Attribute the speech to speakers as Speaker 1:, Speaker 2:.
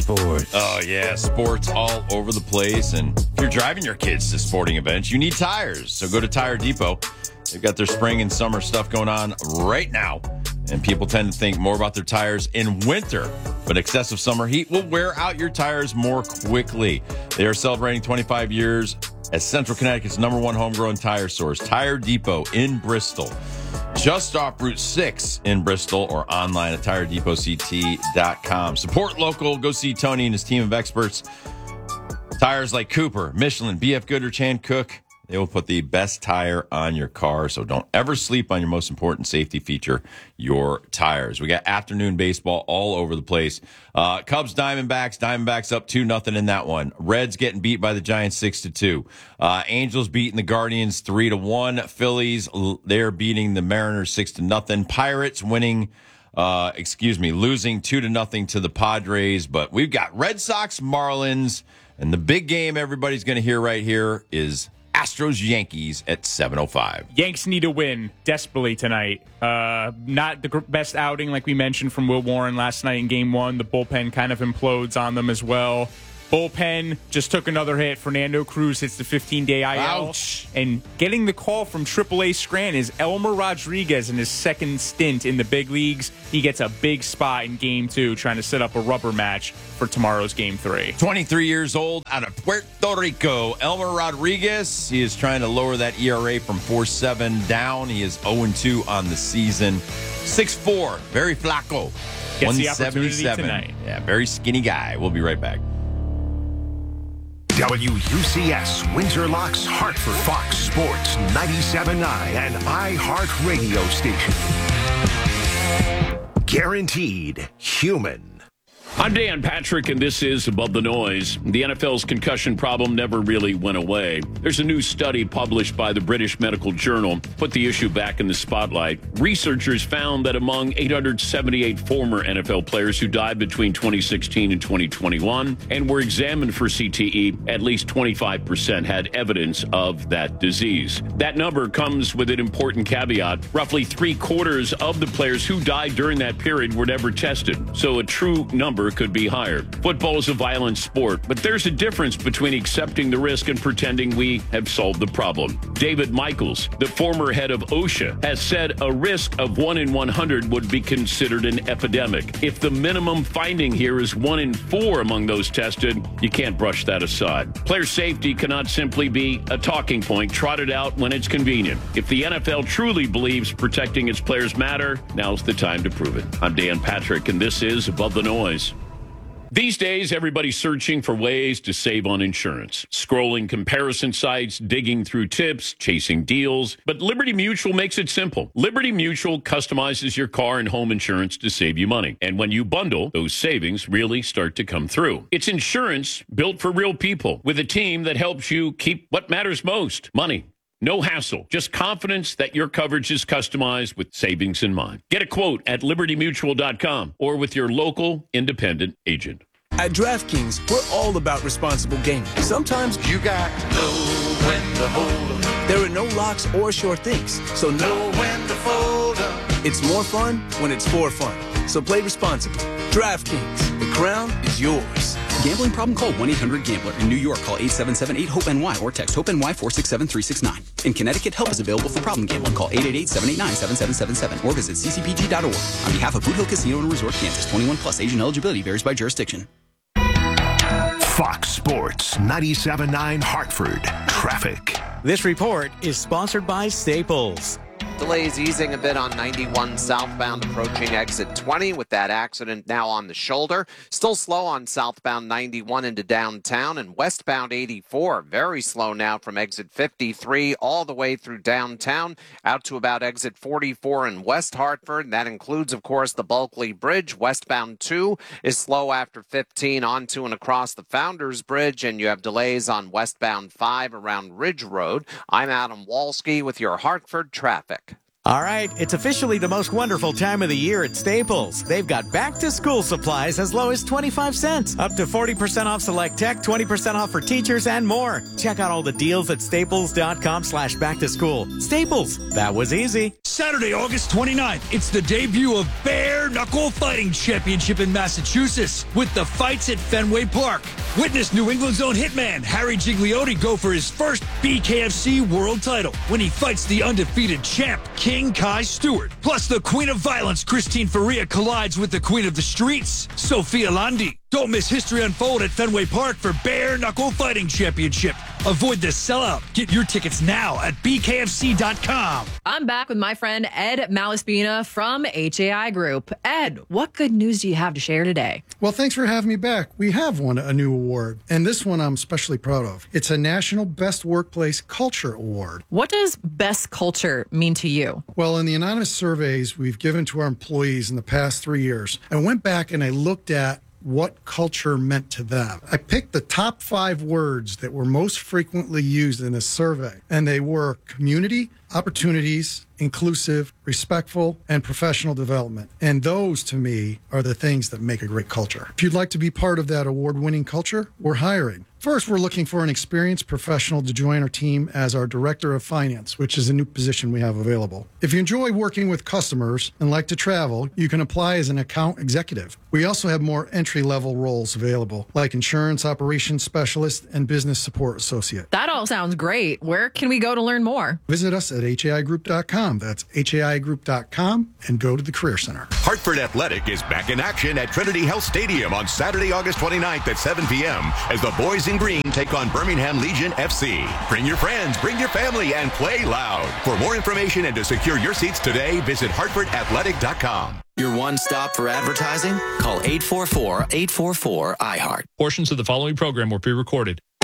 Speaker 1: sports.
Speaker 2: Oh, yeah, sports all over the place. And if you're driving your kids to sporting events, you need tires. So go to Tire Depot. They've got their spring and summer stuff going on right now. And people tend to think more about their tires in winter. But excessive summer heat will wear out your tires more quickly. They are celebrating 25 years as Central Connecticut's #1 homegrown tire source, Tire Depot in Bristol. Just off Route 6 in Bristol or online at TireDepotCT.com. Support local. Go see Tony and his team of experts. Tires like Cooper, Michelin, BF Goodrich, and Cook. They will put the best tire on your car, so don't ever sleep on your most important safety feature, your tires. We got afternoon baseball all over the place. Cubs, Diamondbacks up 2-0 in that one. Reds getting beat by the Giants 6-2. Angels beating the Guardians 3-1. Phillies, they're beating the Mariners 6-0. Pirates winning, losing 2-0 to the Padres. But we've got Red Sox, Marlins, and the big game everybody's going to hear right here is Astros-Yankees at 7:05.
Speaker 3: Yanks need a win desperately tonight. Not the best outing, like we mentioned, from Will Warren last night in Game 1. The bullpen kind of implodes on them as well. Bullpen just took another hit. Fernando Cruz hits the 15-day IL.
Speaker 2: Ouch.
Speaker 3: And getting the call from AAA Scranton is Elmer Rodriguez in his second stint in the big leagues. He gets a big spot in Game 2, trying to set up a rubber match for tomorrow's Game 3.
Speaker 2: 23 years old, out of Puerto Rico, Elmer Rodriguez. He is trying to lower that ERA from 4.7 down. He is 0-2 on the season. 6'4", very flaco.
Speaker 3: Gets the opportunity tonight.
Speaker 2: Yeah, very skinny guy. We'll be right back.
Speaker 4: WUCS Windsor Locks Hartford, Fox Sports 97.9 and iHeartRadio station. Guaranteed human.
Speaker 5: I'm Dan Patrick, and this is Above the Noise. The NFL's concussion problem never really went away. There's a new study published by the British Medical Journal, put the issue back in the spotlight. Researchers found that among 878 former NFL players who died between 2016 and 2021 and were examined for CTE, at least 25% had evidence of that disease. That number comes with an important caveat. Roughly 3/4 of the players who died during that period were never tested, so a true number could be higher. Football is a violent sport, but there's a difference between accepting the risk and pretending we have solved the problem. David Michaels, the former head of OSHA, has said a risk of 1 in 100 would be considered an epidemic. If the minimum finding here is 1 in 4 among those tested, you can't brush that aside. Player safety cannot simply be a talking point trotted out when it's convenient. If the NFL truly believes protecting its players matter, now's the time to prove it. I'm Dan Patrick, and this is Above the Noise. These days, everybody's searching for ways to save on insurance. Scrolling comparison sites, digging through tips, chasing deals. But Liberty Mutual makes it simple. Liberty Mutual customizes your car and home insurance to save you money. And when you bundle, those savings really start to come through. It's insurance built for real people with a team that helps you keep what matters most, money. No hassle, just confidence that your coverage is customized with savings in mind. Get a quote at libertymutual.com or with your local independent agent.
Speaker 6: At DraftKings, we're all about responsible gaming. Sometimes
Speaker 7: you got to know when to hold 'em.
Speaker 6: There are no locks or sure things, so
Speaker 7: know when to fold 'em.
Speaker 6: It's more fun when it's for fun. So play responsibly. DraftKings, the crown is yours.
Speaker 8: Gambling problem? Call 1-800-GAMBLER. In New York, call 877-8-HOPE-NY or text HOPE-NY 467-369. In Connecticut, help is available for problem gambling. Call 888-789-7777 or visit ccpg.org. On behalf of Boot Hill Casino and Resort, Kansas, 21 plus. Age and eligibility varies by jurisdiction.
Speaker 4: Fox Sports 97.9 Hartford. Traffic.
Speaker 1: This report is sponsored by Staples.
Speaker 9: Delays easing a bit on 91 southbound approaching exit 20 with that accident now on the shoulder. Still slow on southbound 91 into downtown, and westbound 84 very slow now from exit 53 all the way through downtown out to about exit 44 in West Hartford. That includes, of course, the Bulkley Bridge. Westbound 2 is slow after 15 onto and across the Founders Bridge, and you have delays on westbound 5 around Ridge Road. I'm Adam Walski with your Hartford traffic.
Speaker 1: All right, it's officially the most wonderful time of the year at Staples. They've got back-to-school supplies as low as 25 cents, up to 40% off select tech, 20% off for teachers, and more. Check out all the deals at staples.com/back-to-school. Staples, that was easy.
Speaker 10: Saturday, August 29th, it's the debut of Bare Knuckle Fighting Championship in Massachusetts with the fights at Fenway Park. Witness New England's own hitman, Harry Gigliotti, go for his first BKFC world title when he fights the undefeated champ, King Kai Stewart. Plus, the Queen of Violence, Christine Faria, collides with the Queen of the Streets, Sophia Landi. Don't miss history unfold at Fenway Park for Bare Knuckle Fighting Championship. Avoid the sellout. Get your tickets now at BKFC.com.
Speaker 11: I'm back with my friend Ed Malaspina from HAI Group. Ed, what good news do you have to share today?
Speaker 12: Well, thanks for having me back. We have won a new award, and this one I'm especially proud of. It's a National Best Workplace Culture Award.
Speaker 11: What does best culture mean to you?
Speaker 12: Well, in the anonymous surveys we've given to our employees in the past 3 years, I went back and I looked at what culture meant to them. I picked the top 5 words that were most frequently used in this survey, and they were community, opportunities, inclusive, respectful, and professional development. And those, to me, are the things that make a great culture. If you'd like to be part of that award-winning culture, we're hiring. First, we're looking for an experienced professional to join our team as our Director of Finance, which is a new position we have available. If you enjoy working with customers and like to travel, you can apply as an account executive. We also have more entry-level roles available, like insurance operations specialist and business support associate.
Speaker 11: That all sounds great. Where can we go to learn more?
Speaker 12: Visit us at haigroup.com. That's haigroup.com, and go to the Career Center.
Speaker 13: Hartford Athletic is back in action at Trinity Health Stadium on Saturday, August 29th at 7 p.m. as the boys in green take on Birmingham Legion FC. Bring your friends, bring your family, and play loud. For more information and to secure your seats today, visit hartfordathletic.com.
Speaker 14: Your one stop for advertising? Call 844-844-IHEART.
Speaker 15: Portions of the following program were pre-recorded.